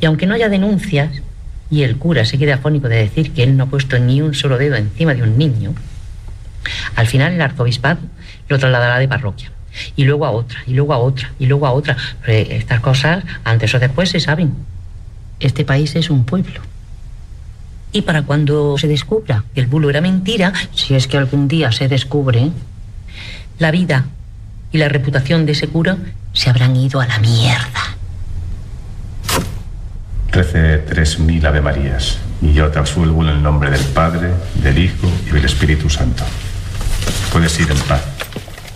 Y aunque no haya denuncias, y el cura se quede afónico de decir que él no ha puesto ni un solo dedo encima de un niño, al final el arzobispado lo trasladará de parroquia. Y luego a otra, y luego a otra, y luego a otra. Pero estas cosas, antes o después, se saben. Este país es un pueblo. Y para cuando se descubra que el bulo era mentira, si es que algún día se descubre, la vida y la reputación de ese cura se habrán ido a la mierda. Rece 3000 Ave Marías y yo te absuelvo en el nombre del Padre, del Hijo y del Espíritu Santo. Puedes ir en paz.